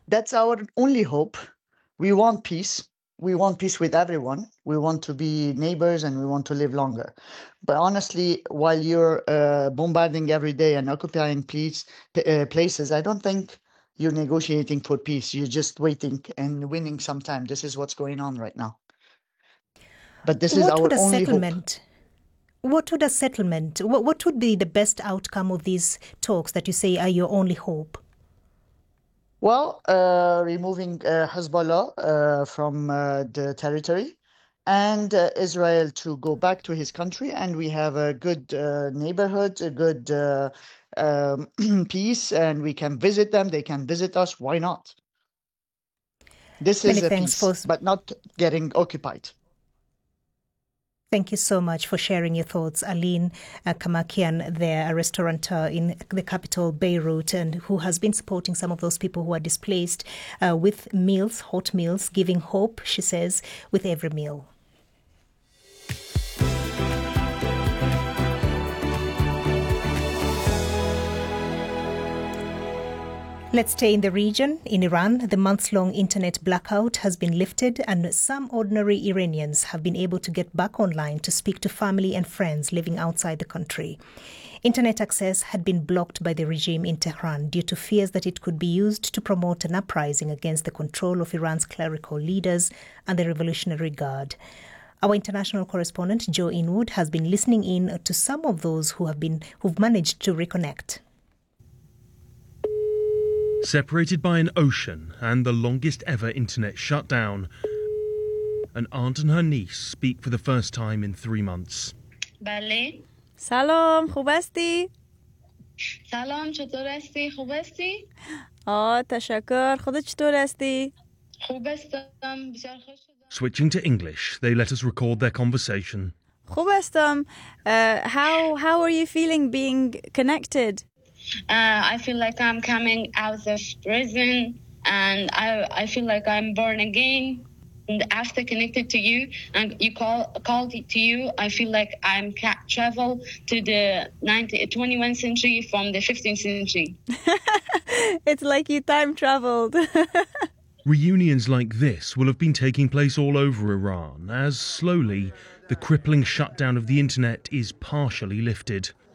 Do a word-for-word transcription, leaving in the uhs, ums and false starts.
That's our only hope. We want peace. We want peace with everyone. We want to be neighbors and we want to live longer. But honestly, while you're uh, bombarding every day and occupying peace, uh, places, I don't think you're negotiating for peace. You're just waiting and winning some time. This is what's going on right now. But this is What would our a only hope. settlement? What would a settlement? What, what would be the best outcome of these talks that you say are your only hope? Well, uh, removing uh, Hezbollah uh, from uh, the territory and uh, Israel to go back to his country, and we have a good uh, neighborhood, a good uh, um, peace, and we can visit them. They can visit us. Why not? This Many is a thanks peace, for but not getting occupied. Thank you so much for sharing your thoughts. Aline uh, Kamakian, there, a restaurateur in the capital, Beirut, and who has been supporting some of those people who are displaced uh, with meals, hot meals, giving hope, she says, with every meal. Let's stay in the region. In Iran, the months-long internet blackout has been lifted and some ordinary Iranians have been able to get back online to speak to family and friends living outside the country. Internet access had been blocked by the regime in Tehran due to fears that it could be used to promote an uprising against the control of Iran's clerical leaders and the Revolutionary Guard. Our international correspondent, Joe Inwood, has been listening in to some of those who have been who've managed to reconnect. Separated by an ocean and the longest ever internet shutdown, an aunt and her niece speak for the first time in three months. بله. سلام، خوب هستی؟ سلام، چطور هستی؟ خوب هستی؟ آه تشکر، خودت چطور هستی؟ خوب هستم، بسیار خوش شدم. Switching to English, they let us record their conversation. خوب هستم. Uh, how, how are you feeling being connected? Uh, I feel like I'm coming out of prison and I I feel like I'm born again. And after connected to you and you call called to you, I feel like I'm ca- travel to the nineteenth, twenty-first century from the fifteenth century. It's like you time traveled. Reunions like this will have been taking place all over Iran as slowly the crippling shutdown of the internet is partially lifted.